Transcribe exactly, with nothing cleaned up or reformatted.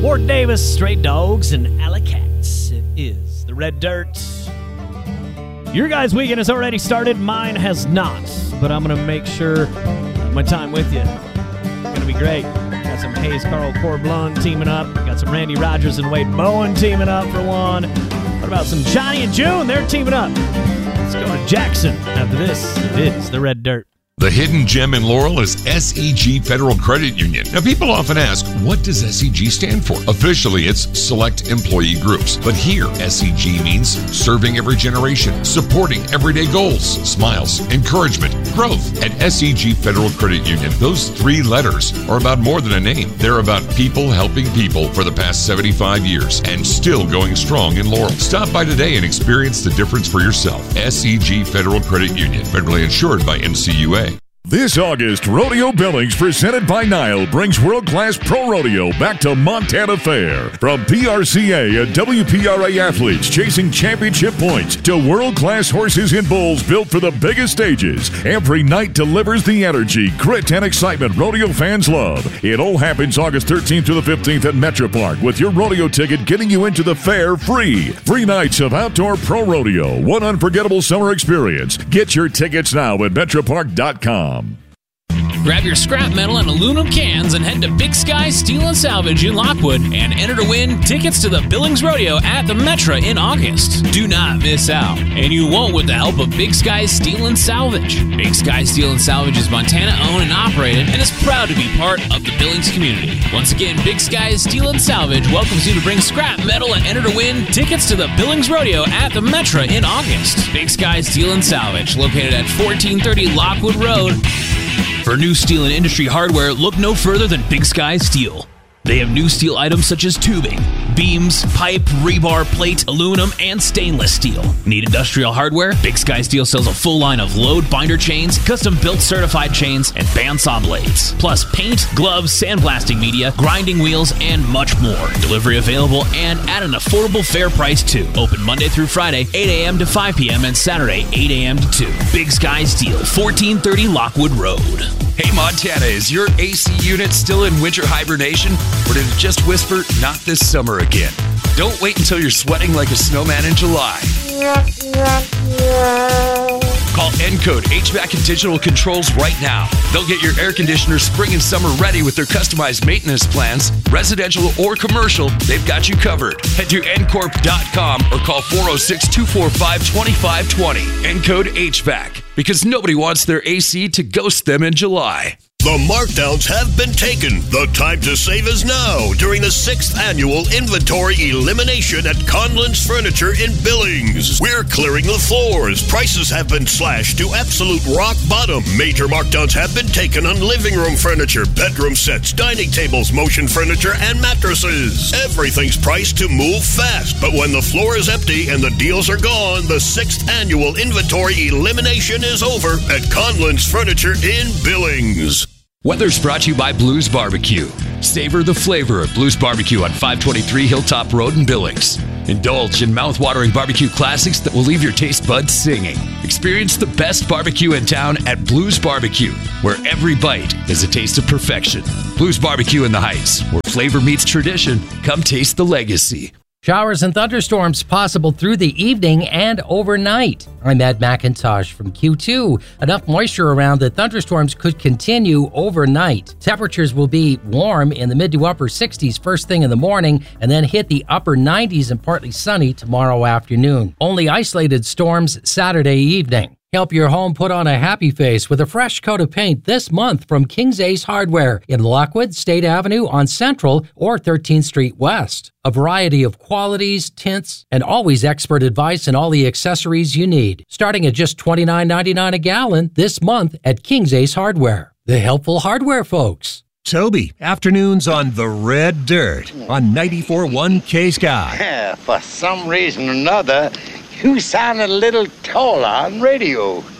Fort Davis, Stray Dogs, and Alley Cats. It is the Red Dirt. Your guys' weekend has already started. Mine has not, but I'm going to make sure my time with you is going to be great. Got some Hayes Carl Corblund teaming up. Got some Randy Rogers and Wade Bowen teaming up for one. What about some Johnny and June? They're teaming up. Let's go to Jackson. After this, it is the Red Dirt. The hidden gem in Laurel is S E G Federal Credit Union. Now, people often ask, what does S E G stand for? Officially, it's Select Employee Groups. But here, S E G means serving every generation, supporting everyday goals, smiles, encouragement, growth. At S E G Federal Credit Union, those three letters are about more than a name. They're about people helping people for the past seventy-five years and still going strong in Laurel. Stop by today and experience the difference for yourself. S E G Federal Credit Union, federally insured by N C U A. This August, Rodeo Billings, presented by Nile, brings world-class pro rodeo back to Montana Fair. From P R C A and W P R A athletes chasing championship points to world-class horses and bulls built for the biggest stages, every night delivers the energy, grit, and excitement rodeo fans love. It all happens August thirteenth to the fifteenth at Metro Park, with your rodeo ticket getting you into the fair free. Three nights of outdoor pro rodeo, one unforgettable summer experience. Get your tickets now at metro park dot com. Grab your scrap metal and aluminum cans and head to Big Sky Steel and Salvage in Lockwood and enter to win tickets to the Billings Rodeo at the Metra in August. Do not miss out, and you won't with the help of Big Sky Steel and Salvage. Big Sky Steel and Salvage is Montana-owned and operated and is proud to be part of the Billings community. Once again, Big Sky Steel and Salvage welcomes you to bring scrap metal and enter to win tickets to the Billings Rodeo at the Metra in August. Big Sky Steel and Salvage, located at fourteen thirty Lockwood Road. For new steel and industry hardware, look no further than Big Sky Steel. They have new steel items such as tubing, beams, pipe, rebar, plate, aluminum, and stainless steel. Need industrial hardware? Big Sky Steel sells a full line of load binder chains, custom-built certified chains, and bandsaw blades. Plus paint, gloves, sandblasting media, grinding wheels, and much more. Delivery available and at an affordable fair price too. Open Monday through Friday, eight a.m. to five p.m. and Saturday, eight a.m. to two. Big Sky Steel, fourteen thirty Lockwood Road. Hey Montana, is your A C unit still in winter hibernation? Or did it just whisper, not this summer again? Don't wait until you're sweating like a snowman in July. Call Encode H V A C and Digital Controls right now. They'll get your air conditioner spring and summer ready with their customized maintenance plans. Residential or commercial, they've got you covered. Head to N corp dot com or call four oh six, two four five, two five two oh. Encode H V A C, because nobody wants their A C to ghost them in July. The markdowns have been taken. The time to save is now during the sixth annual inventory elimination at Conlon's Furniture in Billings. We're clearing the floors. Prices have been slashed to absolute rock bottom. Major markdowns have been taken on living room furniture, bedroom sets, dining tables, motion furniture, and mattresses. Everything's priced to move fast, but when the floor is empty and the deals are gone, the sixth annual inventory elimination is over at Conlon's Furniture in Billings. Weather's brought to you by Blues Barbecue. Savor the flavor of Blues Barbecue on five twenty-three Hilltop Road in Billings. Indulge in mouth-watering barbecue classics that will leave your taste buds singing. Experience the best barbecue in town at Blues Barbecue, where every bite is a taste of perfection. Blues Barbecue in the Heights, where flavor meets tradition. Come taste the legacy. Showers and thunderstorms possible through the evening and overnight. I'm Ed McIntosh from Q two. Enough moisture around that thunderstorms could continue overnight. Temperatures will be warm in the mid to upper sixties first thing in the morning and then hit the upper nineties and partly sunny tomorrow afternoon. Only isolated storms Saturday evening. Help your home put on a happy face with a fresh coat of paint this month from King's Ace Hardware in Lockwood, State Avenue on Central or thirteenth Street West. A variety of qualities, tints, and always expert advice and all the accessories you need. Starting at just twenty-nine ninety-nine a gallon this month at King's Ace Hardware. The helpful hardware folks. Toby, afternoons on the Red Dirt on ninety-four point one K Sky. Yeah, for some reason or another, you sound a little taller on radio.